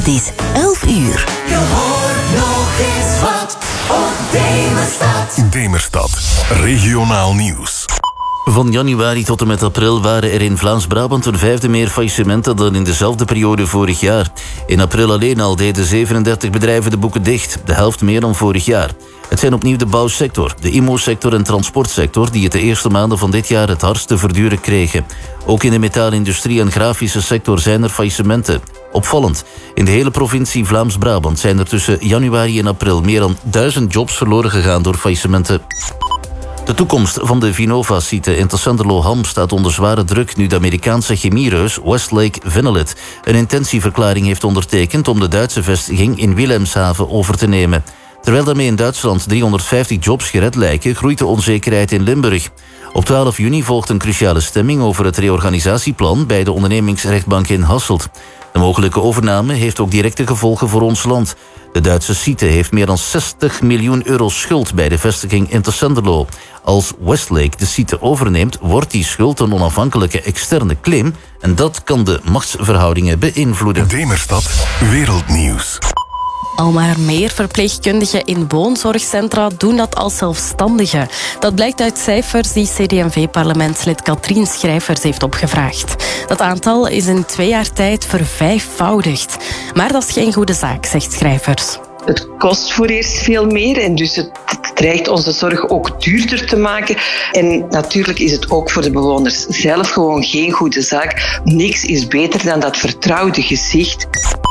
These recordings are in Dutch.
Het is 11 uur. Je hoort nog eens wat op Demerstad. Demerstad, regionaal nieuws. Van januari tot en met april waren er in Vlaams-Brabant een vijfde meer faillissementen dan in dezelfde periode vorig jaar. In april alleen al deden 37 bedrijven de boeken dicht, de helft meer dan vorig jaar. Het zijn opnieuw de bouwsector, de IMO-sector en transportsector die het de eerste maanden van dit jaar het hardst te verduren kregen. Ook in de metaalindustrie en grafische sector zijn er faillissementen. Opvallend, in de hele provincie Vlaams-Brabant zijn er tussen januari en april meer dan 1000 jobs verloren gegaan door faillissementen. De toekomst van de Vinnova-site in Tessenderlo-Ham staat onder zware druk nu de Amerikaanse chemiereus Westlake Vinnolit een intentieverklaring heeft ondertekend om de Duitse vestiging in Wilhelmshaven over te nemen. Terwijl daarmee in Duitsland 350 jobs gered lijken, groeit de onzekerheid in Limburg. Op 12 juni volgt een cruciale stemming over het reorganisatieplan bij de ondernemingsrechtbank in Hasselt. De mogelijke overname heeft ook directe gevolgen voor ons land. De Duitse site heeft meer dan 60 miljoen euro schuld bij de vestiging in Tessenderlo. Als Westlake de site overneemt, wordt die schuld een onafhankelijke externe claim en dat kan de machtsverhoudingen beïnvloeden. Demerstad, wereldnieuws. Al maar meer verpleegkundigen in woonzorgcentra doen dat als zelfstandigen. Dat blijkt uit cijfers die CD&V-parlementslid Katrien Schrijvers heeft opgevraagd. Dat aantal is in 2 jaar tijd vervijfvoudigd. Maar dat is geen goede zaak, zegt Schrijvers. Het kost voor eerst veel meer en dus het dreigt onze zorg ook duurder te maken. En natuurlijk is het ook voor de bewoners zelf gewoon geen goede zaak. Niks is beter dan dat vertrouwde gezicht.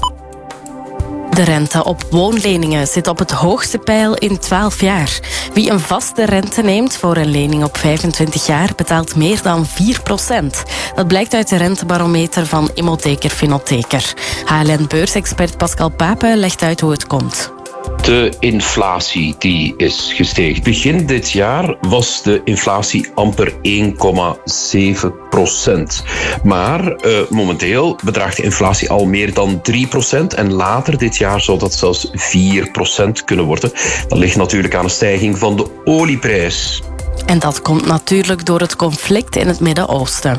De rente op woonleningen zit op het hoogste peil in 12 jaar. Wie een vaste rente neemt voor een lening op 25 jaar betaalt meer dan 4%. Dat blijkt uit de rentebarometer van Immotheker Vinotheker. HLN-beursexpert Pascal Pape legt uit hoe het komt. De inflatie die is gestegen. Begin dit jaar was de inflatie amper 1,7%. Maar momenteel bedraagt de inflatie al meer dan 3%. En later dit jaar zou dat zelfs 4% kunnen worden. Dat ligt natuurlijk aan de stijging van de olieprijs. En dat komt natuurlijk door het conflict in het Midden-Oosten.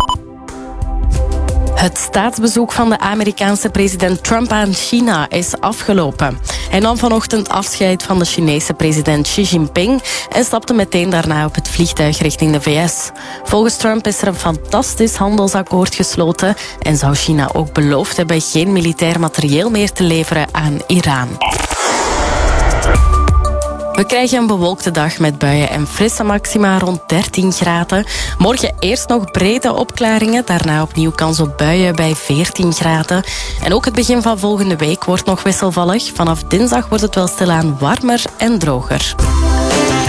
Het staatsbezoek van de Amerikaanse president Trump aan China is afgelopen. Hij nam vanochtend afscheid van de Chinese president Xi Jinping en stapte meteen daarna op het vliegtuig richting de VS. Volgens Trump is er een fantastisch handelsakkoord gesloten en zou China ook beloofd hebben geen militair materieel meer te leveren aan Iran. We krijgen een bewolkte dag met buien en frisse maxima rond 13 graden. Morgen eerst nog brede opklaringen, daarna opnieuw kans op buien bij 14 graden. En ook het begin van volgende week wordt nog wisselvallig. Vanaf dinsdag wordt het wel stilaan warmer en droger.